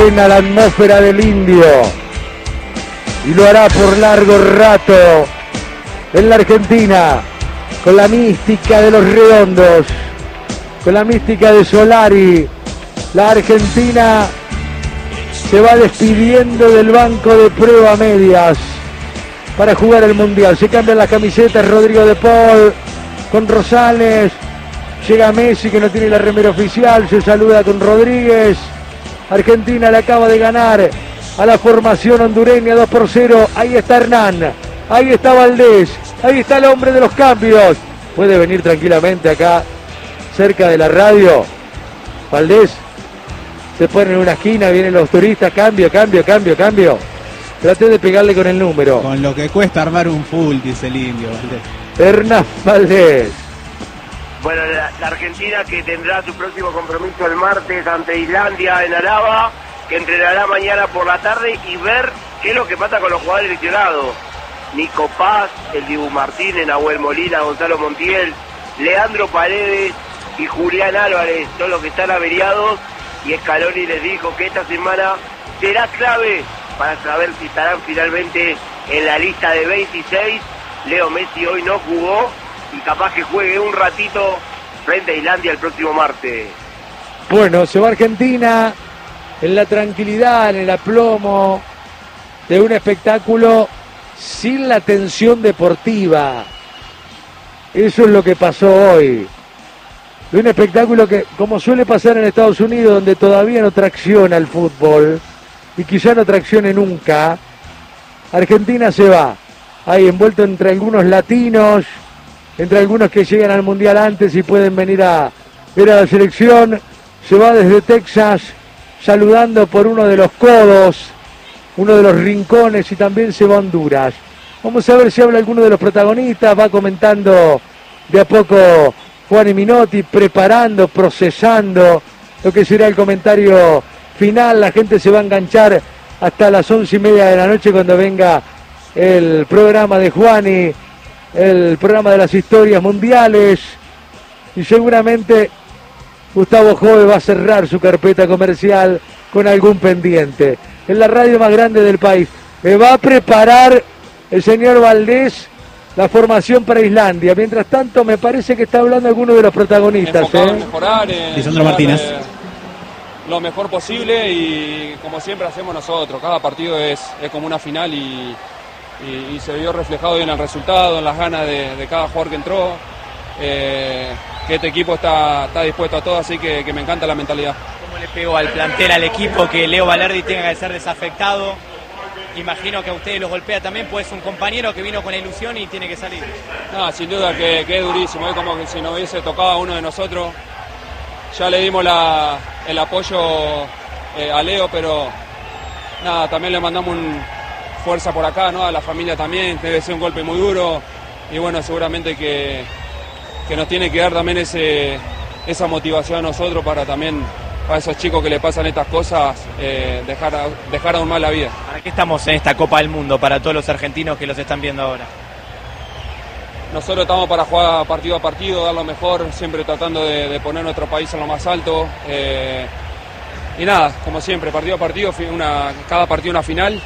buena la atmósfera del Indio. Y lo hará por largo rato en la Argentina, con la mística de los redondos, con la mística de Solari. La Argentina se va despidiendo del banco de prueba medias para jugar el Mundial. Se cambian las camisetas. Rodrigo de Paul con Rosales. Llega Messi, que no tiene la remera oficial. Se saluda con Rodríguez. Argentina le acaba de ganar a la formación hondureña 2-0. Ahí está Hernán. Ahí está Valdés. Ahí está el hombre de los cambios. Puede venir tranquilamente acá cerca de la radio. Valdés. Se pone en una esquina, vienen los turistas, cambio. Traté de pegarle con el número. Con lo que cuesta armar un full, dice el Indio, Valdés. Hernán Valdés. Bueno, la Argentina, que tendrá su próximo compromiso el martes ante Islandia en Araba, que entrenará mañana por la tarde, y ver qué es lo que pasa con los jugadores lesionados. Nico Paz, el Dibu Martínez, Nahuel Molina, Gonzalo Montiel, Leandro Paredes y Julián Álvarez, todos los que están averiados. Y Scaloni les dijo que esta semana será clave para saber si estarán finalmente en la lista de 26. Leo Messi hoy no jugó y capaz que juegue un ratito frente a Islandia el próximo martes. Bueno, se va Argentina en la tranquilidad, en el aplomo de un espectáculo sin la tensión deportiva. Eso es lo que pasó hoy. De un espectáculo que, como suele pasar en Estados Unidos, donde todavía no tracciona el fútbol, y quizá no traccione nunca, Argentina se va, ahí envuelto entre algunos latinos, entre algunos que llegan al Mundial antes y pueden venir a ver a la selección. Se va desde Texas, saludando por uno de los codos, uno de los rincones, y también se va a Honduras. Vamos a ver si habla alguno de los protagonistas, va comentando de a poco Juan Minotti, preparando, procesando lo que será el comentario final. La gente se va a enganchar hasta las 11:30 de la noche cuando venga el programa de Juani, el programa de las historias mundiales, y seguramente Gustavo Jove va a cerrar su carpeta comercial con algún pendiente. En la radio más grande del país me va a preparar el señor Valdés la formación para Islandia. Mientras tanto, me parece que está hablando alguno de los protagonistas. Enfocado en mejorar, en Lisandro Martínez. Lo mejor posible, y como siempre hacemos nosotros. Cada partido es como una final, y se vio reflejado en el resultado, en las ganas de cada jugador que entró. Que este equipo está dispuesto a todo, así que me encanta la mentalidad. ¿Cómo le pegó al plantel, al equipo, que Leo Valerdi tenga que ser desafectado? Imagino que a ustedes los golpea también, pues es un compañero que vino con ilusión y tiene que salir. No, sin duda que es durísimo, es como que si nos hubiese tocado a uno de nosotros. Ya le dimos el apoyo a Leo, pero nada, también le mandamos fuerza por acá, ¿no? A la familia también, debe ser un golpe muy duro, y bueno, seguramente que nos tiene que dar también esa motivación a nosotros para también, para esos chicos que le pasan estas cosas, dejar aún más la vida. ¿Para qué estamos en esta Copa del Mundo, para todos los argentinos que los están viendo ahora? Nosotros estamos para jugar partido a partido, dar lo mejor, siempre tratando de poner nuestro país en lo más alto. Y nada, como siempre, partido a partido, cada partido una final,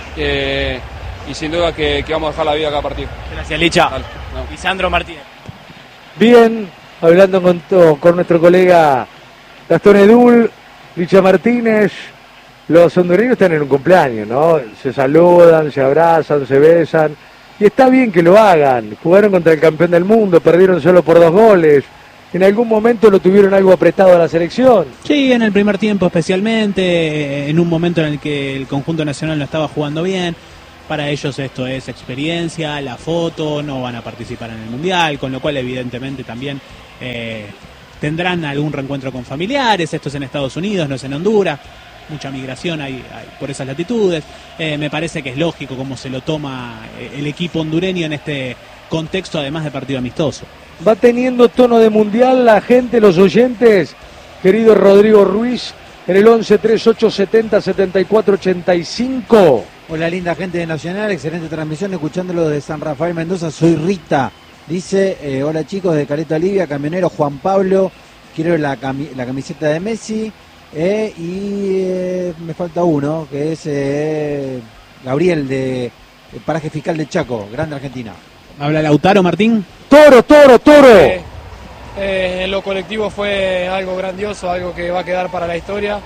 y sin duda que vamos a dejar la vida cada partido. Gracias, Licha. Dale, no. Lisandro Martínez. Bien, hablando con nuestro colega Gastón Edul, Licha Martínez. Los hondureños están en un cumpleaños, ¿no? Se saludan, se abrazan, se besan. Y está bien que lo hagan. Jugaron contra el campeón del mundo, perdieron solo por 2 goles. ¿En algún momento lo tuvieron algo apretado a la selección? Sí, en el primer tiempo especialmente, en un momento en el que el conjunto nacional no estaba jugando bien. Para ellos esto es experiencia, la foto, no van a participar en el Mundial, con lo cual evidentemente también tendrán algún reencuentro con familiares. Esto es en Estados Unidos, no es en Honduras. Mucha migración hay por esas latitudes. Me parece que es lógico cómo se lo toma el equipo hondureño en este contexto, además de partido amistoso. Va teniendo tono de mundial la gente, los oyentes, querido Rodrigo Ruiz, en el 11 38 70 74 85. Hola, linda gente de Nacional, excelente transmisión, escuchándolo desde San Rafael Mendoza. Soy Rita, dice, hola chicos de Caleta Olivia, camionero Juan Pablo, quiero la camiseta de Messi. Me falta uno, que es Gabriel de Paraje Fiscal de Chaco, Grande Argentina. ¿Habla Lautaro, Martín? ¡Toro! En lo colectivo fue algo grandioso, algo que va a quedar para la historia.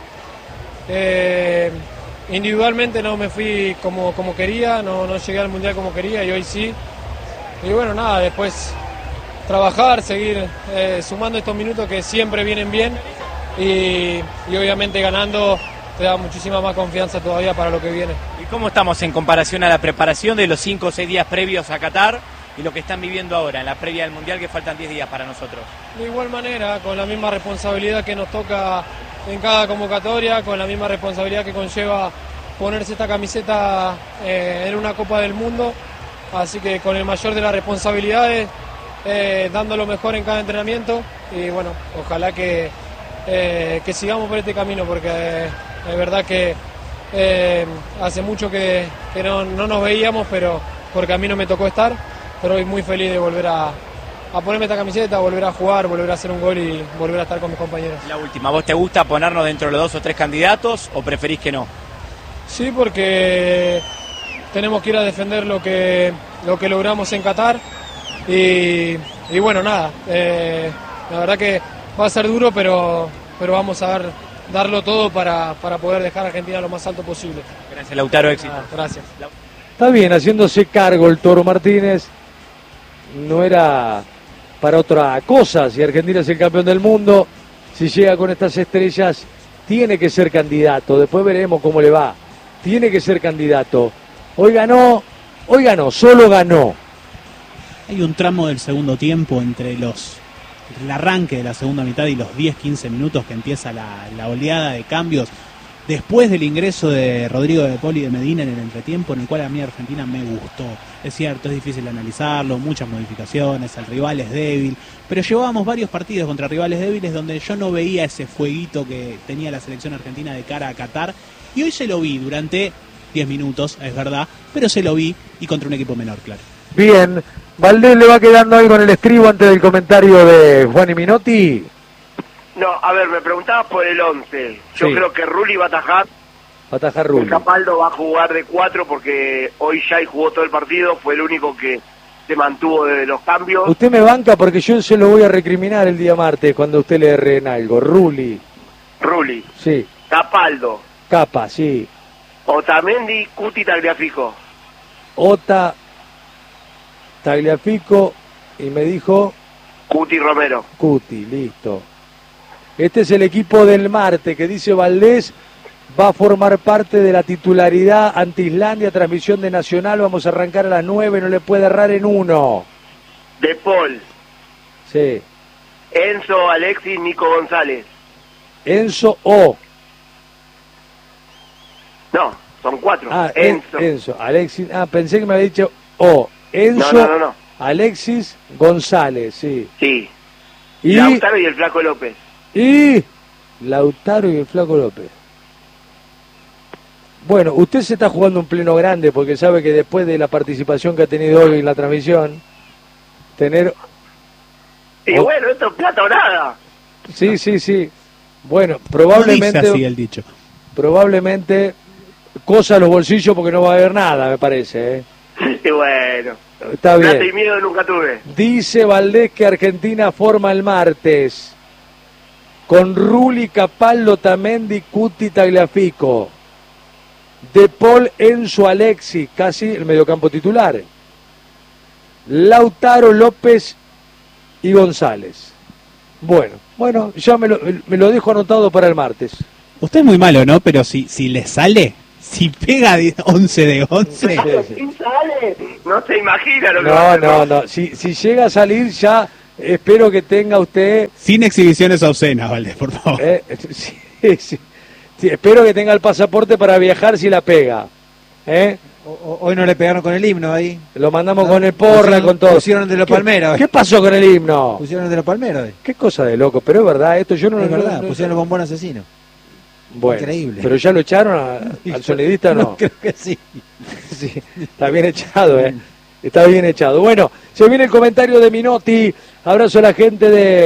Individualmente no me fui como quería, no llegué al Mundial como quería y hoy sí. Y bueno, nada, después trabajar, seguir sumando estos minutos que siempre vienen bien y obviamente ganando te da muchísima más confianza todavía para lo que viene. ¿Y cómo estamos en comparación a la preparación de los 5 o 6 días previos a Qatar y lo que están viviendo ahora en la previa del Mundial, que faltan 10 días para nosotros? De igual manera, con la misma responsabilidad que nos toca en cada convocatoria, con la misma responsabilidad que conlleva ponerse esta camiseta en una Copa del Mundo, así que con el mayor de las responsabilidades, dando lo mejor en cada entrenamiento y bueno, ojalá que sigamos por este camino porque es verdad que hace mucho que no nos veíamos, pero porque a mí no me tocó estar, pero hoy muy feliz de volver a ponerme esta camiseta, volver a jugar, volver a hacer un gol y volver a estar con mis compañeros. La última, ¿vos te gusta ponernos dentro de los 2 o 3 candidatos o preferís que no? Sí, porque tenemos que ir a defender lo que logramos en Qatar y bueno, nada, la verdad que va a ser duro, pero vamos a darlo todo para poder dejar a Argentina lo más alto posible. Gracias, Lautaro, éxito. Gracias. Está bien, haciéndose cargo el Toro Martínez. No era para otra cosa. Si Argentina es el campeón del mundo, si llega con estas estrellas, tiene que ser candidato. Después veremos cómo le va. Tiene que ser candidato. Hoy ganó, solo ganó. Hay un tramo del segundo tiempo entre el arranque de la segunda mitad y los 10-15 minutos que empieza la oleada de cambios después del ingreso de Rodrigo de Paul y de Medina en el entretiempo, en el cual a mí Argentina me gustó. Es cierto, es difícil analizarlo, muchas modificaciones, el rival es débil, pero llevábamos varios partidos contra rivales débiles donde yo no veía ese fueguito que tenía la selección argentina de cara a Qatar, y hoy se lo vi durante 10 minutos, es verdad, pero se lo vi y contra un equipo menor, claro. Bien, Valdés le va quedando algo en el estribo antes del comentario de Juan y Minotti. No, a ver, me preguntabas por el 11. Yo Sí. creo que Rulli va a atajar. Va a atajar Rulli. Capaldo va a jugar de 4 porque hoy ya jugó todo el partido. Fue el único que se mantuvo de los cambios. Usted me banca porque yo se lo voy a recriminar el día martes cuando usted le erre en algo. Rulli. Rulli, Sí. Capaldo, Capa, sí. Otamendi, Cuti, Tagliafico. Ota, Tagliafico y me dijo Cuti Romero. Cuti, listo. Este es el equipo del martes que dice Valdés va a formar parte de la titularidad ante Islandia, transmisión de Nacional. Vamos a arrancar a las 9, no le puede errar en uno. De Paul, Sí. Enzo, Alexis, Nico González. Enzo O. No, son 4. Ah, Enzo. Enzo. Alexis. Ah, pensé que me había dicho O. Enzo, No. Alexis, González, sí. Sí. Y Lautaro y el Flaco López. Lautaro y el Flaco López. Bueno, usted se está jugando un pleno grande porque sabe que después de la participación que ha tenido hoy en la transmisión, tener... Y bueno, esto es plata o nada. Sí. Bueno, No dice probablemente... así el dicho. Probablemente cosa a los bolsillos porque no va a haber nada, me parece. Y bueno, Está bien. plata y miedo nunca tuve. Dice Valdés que Argentina forma el martes con Rulli, Capaldo, Otamendi, Cuti, Tagliafico, De Paul, Enzo, Alexis, casi el mediocampo titular, Lautaro, López y González. Bueno, ya me lo dejo anotado para el martes. Usted es muy malo, ¿no? Pero si le sale, si pega 11 de 11... ¿Quién sale? No se imagina lo que va a hacer. No. Si llega a salir ya, espero que tenga usted... Sin exhibiciones obscenas, Valdés, por favor. Sí, espero que tenga el pasaporte para viajar si la pega. Hoy no le pegaron con el himno ahí. Lo mandamos con el porra, con todo. Pusieron de los Palmeras. ¿Qué pasó con el himno? Pusieron de los Palmeras hoy. Qué cosa de loco, pero es verdad, esto yo no Es verdad, no- pusieron el bombón asesino. Bueno, Increíble. pero ya lo echaron al sonidista, ¿no? Creo que sí. Sí, está bien echado, Está bien echado. Bueno, se viene el comentario de Minotti. Abrazo a la gente de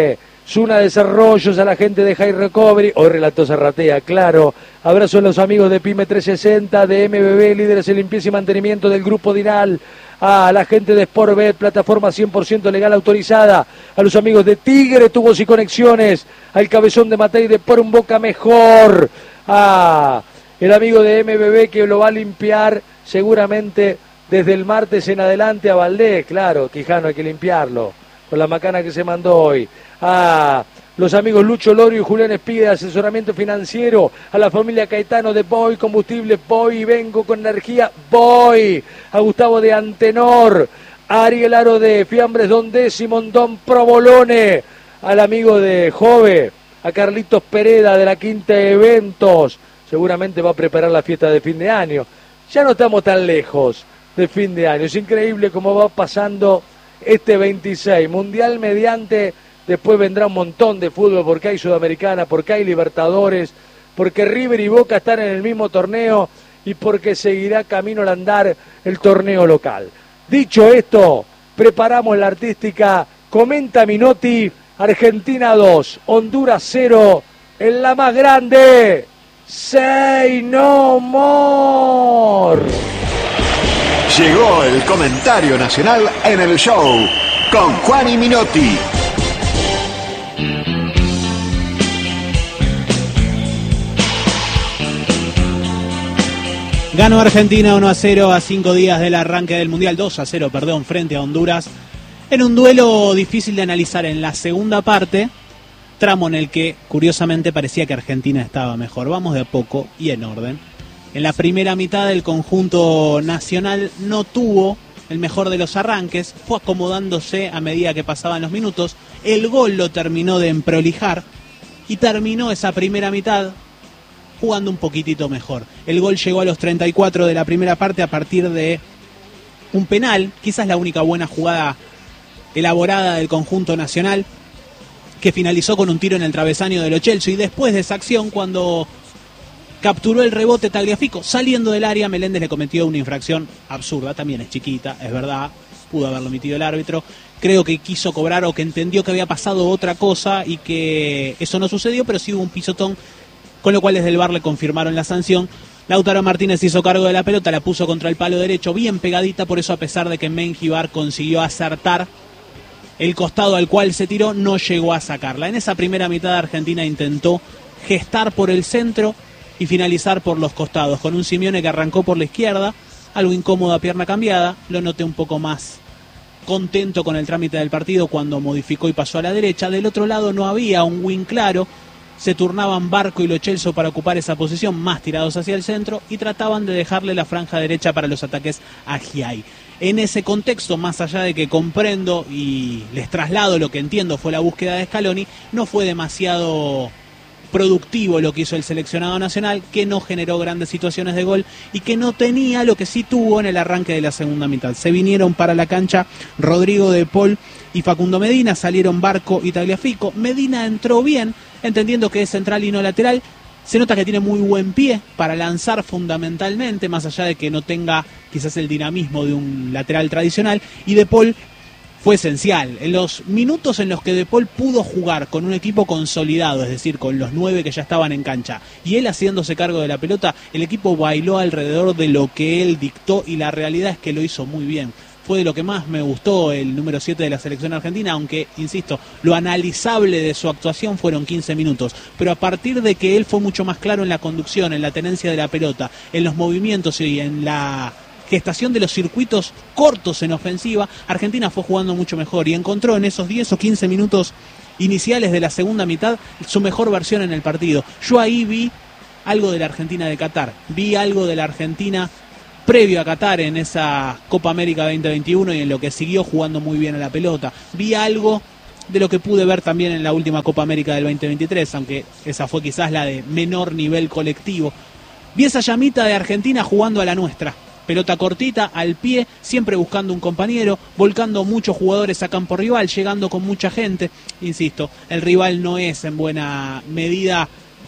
Zuna Desarrollos, a la gente de High Recovery, hoy relató Zarratea, claro. Abrazo a los amigos de Pyme 360, de MBB, líderes en limpieza y mantenimiento del Grupo Diral, a la gente de Sportbet, plataforma 100% legal autorizada, a los amigos de Tigre, Tubos y Conexiones, al cabezón de Matei de Por un Boca Mejor, a el amigo de MBB que lo va a limpiar seguramente desde el martes en adelante a Valdés, claro, Quijano hay que limpiarlo, con la macana que se mandó hoy, a los amigos Lucho Lorio y Julián Espide de asesoramiento financiero, a la familia Caetano de Boy Combustible, Boy Vengo con energía, Boy, a Gustavo de Antenor, a Ariel Aro de Fiambres Don Décimo, Don Provolone, al amigo de Jove, a Carlitos Pereda de la Quinta Eventos, seguramente va a preparar la fiesta de fin de año, ya no estamos tan lejos de fin de año, es increíble cómo va pasando este 26, mundial mediante, después vendrá un montón de fútbol porque hay Sudamericana, porque hay Libertadores, porque River y Boca están en el mismo torneo y porque seguirá camino al andar el torneo local. Dicho esto, preparamos la artística, comenta Minotti, Argentina 2, Honduras 0, en la más grande, Say No More. Llegó el comentario nacional en el show con Juan y Minotti. Ganó Argentina 1-0 a 5 días del arranque del Mundial, 2-0, perdón, frente a Honduras. En un duelo difícil de analizar en la segunda parte, tramo en el que curiosamente parecía que Argentina estaba mejor. Vamos de a poco y en orden. En la primera mitad el conjunto nacional no tuvo el mejor de los arranques, fue acomodándose a medida que pasaban los minutos, el gol lo terminó de emprolijar y terminó esa primera mitad jugando un poquitito mejor. El gol llegó a los 34 de la primera parte a partir de un penal, quizás la única buena jugada elaborada del conjunto nacional, que finalizó con un tiro en el travesaño de Lo Celso, y después de esa acción, cuando capturó el rebote Tagliafico, saliendo del área, Meléndez le cometió una infracción absurda, también es chiquita, es verdad, pudo haberlo omitido el árbitro, creo que quiso cobrar o que entendió que había pasado otra cosa y que eso no sucedió, pero sí hubo un pisotón, con lo cual desde el VAR le confirmaron la sanción. Lautaro Martínez hizo cargo de la pelota, la puso contra el palo derecho, bien pegadita, por eso a pesar de que Mengíbar consiguió acertar el costado al cual se tiró, no llegó a sacarla. En esa primera mitad Argentina intentó gestar por el centro y finalizar por los costados, con un Simeone que arrancó por la izquierda, algo incómodo a pierna cambiada, lo noté un poco más contento con el trámite del partido cuando modificó y pasó a la derecha. Del otro lado no había un win claro, se turnaban Barco y Lo Celso para ocupar esa posición, más tirados hacia el centro, y trataban de dejarle la franja derecha para los ataques a Giai. En ese contexto, más allá de que comprendo y les traslado lo que entiendo fue la búsqueda de Scaloni, no fue demasiado productivo lo que hizo el seleccionado nacional, que no generó grandes situaciones de gol y que no tenía lo que sí tuvo en el arranque de la segunda mitad. Se vinieron para la cancha Rodrigo de Paul y Facundo Medina, salieron Barco y Tagliafico. Medina entró bien, entendiendo que es central y no lateral. Se nota que tiene muy buen pie para lanzar fundamentalmente, más allá de que no tenga quizás el dinamismo de un lateral tradicional, y De Paul fue esencial. En los minutos en los que De Paul pudo jugar con un equipo consolidado, es decir, con los 9 que ya estaban en cancha, y él haciéndose cargo de la pelota, el equipo bailó alrededor de lo que él dictó, y la realidad es que lo hizo muy bien. Fue de lo que más me gustó el número 7 de la selección argentina, aunque, insisto, lo analizable de su actuación fueron 15 minutos. Pero a partir de que él fue mucho más claro en la conducción, en la tenencia de la pelota, en los movimientos y en la gestación de los circuitos cortos en ofensiva, Argentina fue jugando mucho mejor y encontró en esos 10 o 15 minutos iniciales de la segunda mitad su mejor versión en el partido. Yo ahí vi algo de la Argentina de Qatar, vi algo de la Argentina previo a Qatar en esa Copa América 2021 y en lo que siguió jugando muy bien a la pelota. Vi algo de lo que pude ver también en la última Copa América del 2023, aunque esa fue quizás la de menor nivel colectivo. Vi esa llamita de Argentina jugando a la nuestra. Pelota cortita, al pie, siempre buscando un compañero, volcando muchos jugadores a campo rival, llegando con mucha gente. Insisto, el rival no es en buena medida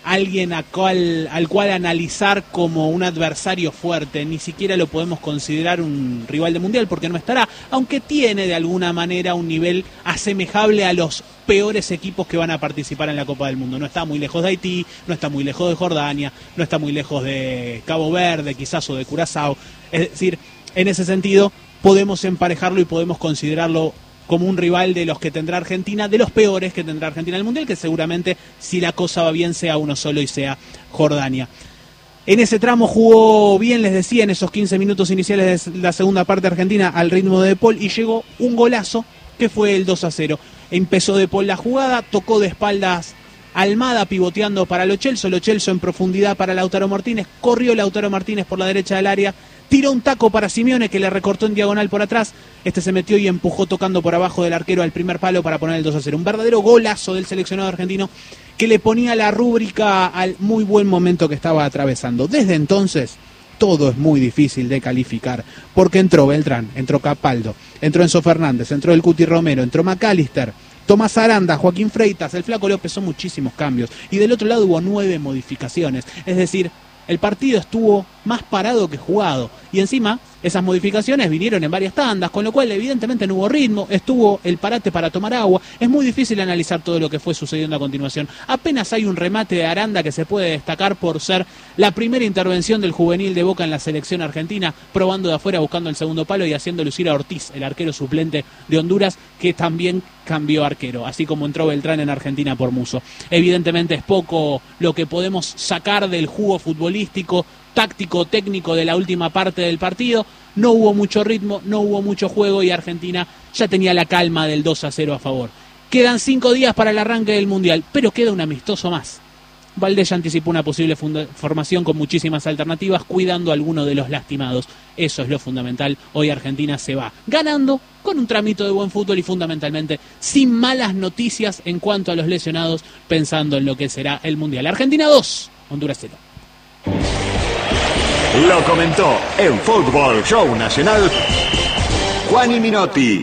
alguien al cual analizar como un adversario fuerte, ni siquiera lo podemos considerar un rival de mundial porque no estará, aunque tiene de alguna manera un nivel asemejable a los peores equipos que van a participar en la Copa del Mundo. No está muy lejos de Haití, no está muy lejos de Jordania, no está muy lejos de Cabo Verde quizás o de Curazao, es decir, en ese sentido podemos emparejarlo y podemos considerarlo como un rival de los que tendrá Argentina, de los peores que tendrá Argentina en el Mundial, que seguramente, si la cosa va bien, sea uno solo y sea Jordania. En ese tramo jugó bien, les decía, en esos 15 minutos iniciales de la segunda parte Argentina al ritmo de De Paul, y llegó un golazo que fue el 2-0. Empezó De Paul la jugada, tocó de espaldas Almada pivoteando para Lo Celso en profundidad para Lautaro Martínez, corrió Lautaro Martínez por la derecha del área, tiró un taco para Simeone que le recortó en diagonal por atrás, se metió y empujó tocando por abajo del arquero al primer palo para poner el 2-0. Un verdadero golazo del seleccionado argentino que le ponía la rúbrica al muy buen momento que estaba atravesando. Desde entonces todo es muy difícil de calificar, porque entró Beltrán, entró Capaldo, entró Enzo Fernández, entró el Cuti Romero, entró McAllister, Tomás Aranda, Joaquín Freitas, el Flaco López, son muchísimos cambios. Y del otro lado hubo 9 modificaciones. Es decir, el partido estuvo más parado que jugado. Y encima, esas modificaciones vinieron en varias tandas, con lo cual evidentemente no hubo ritmo, estuvo el parate para tomar agua. Es muy difícil analizar todo lo que fue sucediendo a continuación. Apenas hay un remate de Aranda que se puede destacar por ser la primera intervención del juvenil de Boca en la selección argentina, probando de afuera, buscando el segundo palo y haciendo lucir a Ortiz, el arquero suplente de Honduras, que también cambió arquero, así como entró Beltrán en Argentina por Musso. Evidentemente es poco lo que podemos sacar del jugo futbolístico, táctico, técnico de la última parte del partido. No hubo mucho ritmo, no hubo mucho juego y Argentina ya tenía la calma del 2-0 a favor. Quedan 5 días para el arranque del Mundial, pero queda un amistoso más. Valdés ya anticipó una posible formación con muchísimas alternativas, cuidando a alguno de los lastimados. Eso es lo fundamental. Hoy Argentina se va ganando con un tramito de buen fútbol y fundamentalmente sin malas noticias en cuanto a los lesionados, pensando en lo que será el Mundial. Argentina 2, Honduras 0. Lo comentó en Fútbol Show Nacional Juani Minotti.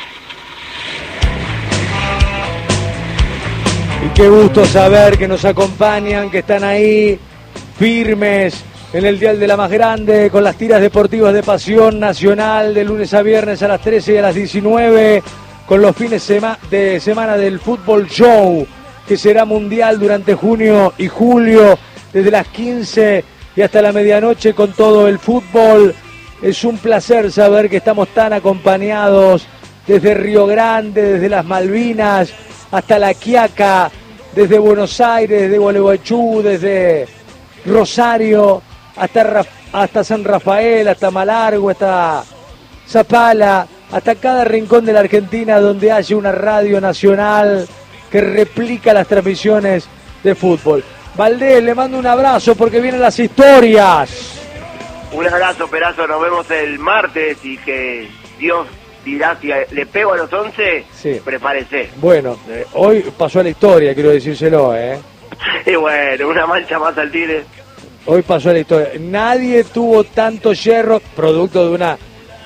Y qué gusto saber que nos acompañan, que están ahí firmes en el dial de la más grande, con las tiras deportivas de Pasión Nacional, de lunes a viernes a las 13 y a las 19, con los fines de semana del Fútbol Show, que será mundial durante junio y julio, desde las 15 y hasta la medianoche con todo el fútbol. Es un placer saber que estamos tan acompañados desde Río Grande, desde las Malvinas, hasta La Quiaca, desde Buenos Aires, desde Gualeguaychú, desde Rosario, hasta San Rafael, hasta Malargüe, hasta Zapala, hasta cada rincón de la Argentina donde haya una radio nacional que replica las transmisiones de fútbol. Valdés, le mando un abrazo porque vienen las historias. Un abrazo, Perazo, nos vemos el martes y que Dios dirá si le pego a los 11, sí. Prepárese. Bueno, hoy pasó a la historia, quiero decírselo, Y bueno, una mancha más al Tigre. Hoy pasó a la historia. Nadie tuvo tanto hierro, producto de una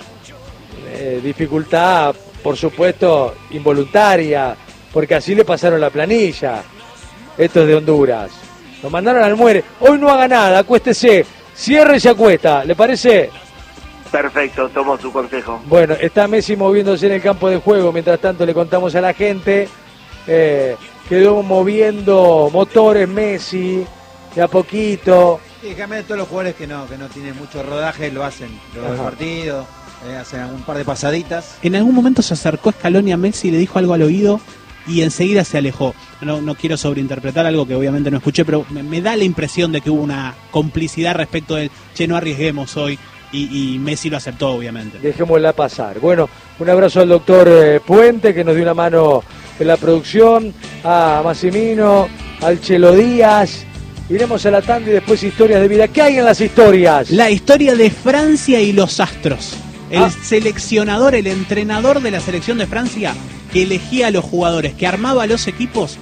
dificultad, por supuesto, involuntaria, porque así le pasaron la planilla. Estos de Honduras. Lo mandaron al muere. Hoy no haga nada, acuéstese, cierre y se acuesta. ¿Le parece? Perfecto, tomo su consejo. Bueno, está Messi moviéndose en el campo de juego. Mientras tanto le contamos a la gente. Quedó moviendo motores Messi de a poquito. Sí, realmente todos los jugadores que no tienen mucho rodaje lo hacen. Los partidos, hacen un par de pasaditas. En algún momento se acercó Scaloni a Messi y le dijo algo al oído y enseguida se alejó. No quiero sobreinterpretar algo que obviamente no escuché, pero me da la impresión de que hubo una complicidad respecto del che, no arriesguemos hoy. Y Messi lo aceptó, obviamente. Dejémosla pasar. Bueno, un abrazo al doctor Puente, que nos dio una mano en la producción, a Massimino, al Chelo Díaz. Iremos a la tanda y después historias de vida. ¿Qué hay en las historias? La historia de Francia y los astros. El seleccionador, el entrenador de la selección de Francia, que elegía a los jugadores, que armaba los equipos,